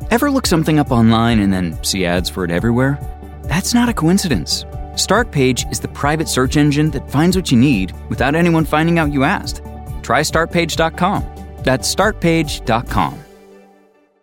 Ever look something up online and then see ads for it everywhere? That's not a coincidence. Startpage is the private search engine that finds what you need without anyone finding out you asked. Try Startpage.com. That's Startpage.com.